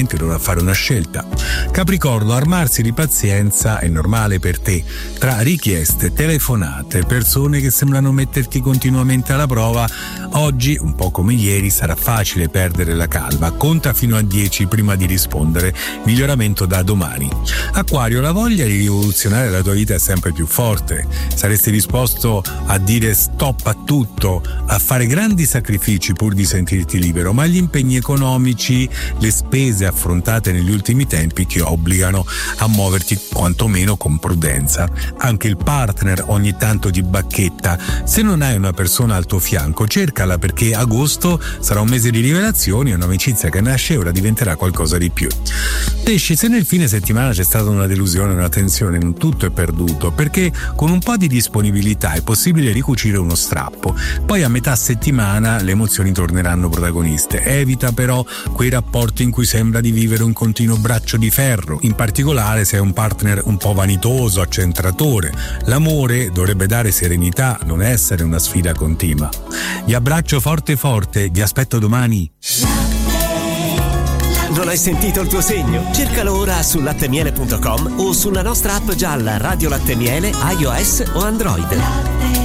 finalmente dovrà fare una scelta. Capricorno, armarsi di pazienza è normale per te. Tra richieste, telefonate, persone che sembrano metterti continuamente alla prova, oggi, un po' come ieri, sarà facile perdere la calma. Conta fino a 10 prima di rispondere. Miglioramento da domani. Acquario, la voglia di rivoluzionare la tua vita è sempre più forte. Saresti disposto a dire stop a tutto, a fare grandi sacrifici pur di sentirti libero, ma gli impegni economici, le spese affrontate negli ultimi tempi ti obbligano a muoverti quantomeno con prudenza. Anche il partner ogni tanto ti bacchetta. Se non hai una persona al tuo fianco, cercala, perché agosto sarà un mese di rivelazioni e un'amicizia che nasce ora diventerà qualcosa di più. Pesci, se nel fine settimana c'è stata una delusione, una tensione, non tutto è perduto, perché con un po' di disponibilità è possibile ricucire uno strappo. Poi a metà settimana le emozioni torneranno protagoniste. Evita però quei rapporti in cui sembra di vivere un continuo braccio di ferro, in particolare se è un partner un po' vanitoso, accentratore. L'amore dovrebbe dare serenità, non essere una sfida continua. Vi abbraccio forte forte, vi aspetto domani. Non hai sentito il tuo segno? Cercalo ora su lattemiele.com o sulla nostra app gialla Radio Latte Miele, iOS o Android.